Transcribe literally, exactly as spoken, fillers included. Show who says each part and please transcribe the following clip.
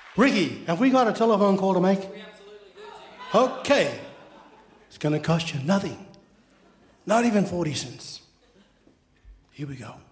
Speaker 1: Ricky, have we got a telephone call to make?
Speaker 2: We absolutely do.
Speaker 1: Okay. It's going to cost you nothing. Not even forty cents. Here we go.